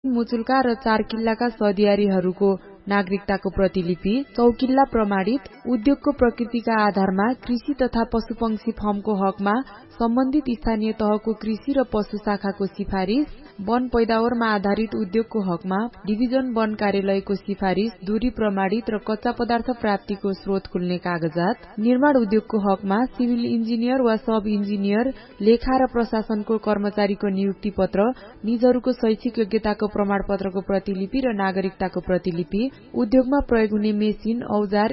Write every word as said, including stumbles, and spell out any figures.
मुचुल्का र चार किल्लाका सदियारीहरूको नागरिकताको प्रतिलिपि, चौकिल्ला प्रमाणित, उद्योगको प्रकृतिका आधारमा कृषि तथा पशुपक्षी फर्मको हकमा सम्बन्धित स्थानीय तहको कृषि र पशु शाखाको सिफारिस, वन पैदावारमा आधारित उद्योगको हकमा डिभिजन वन कार्यालयको सिफारिस, दूरी प्रमाणित र कच्चा पदार्थ प्राप्तिको स्रोत खुल्ने कागजात, निर्माण उद्योगको हकमा सिभिल इन्जिनियर वा सब इन्जिनियर, लेखा र प्रशासनको कर्मचारीको नियुक्ति पत्र, निजहरूको शैक्षिक योग्यताको प्रमाणपत्रको प्रतिलिपि र नागरिकताको प्रतिलिपि, उद्योगमा प्रयोग हुने मेसिन, औजार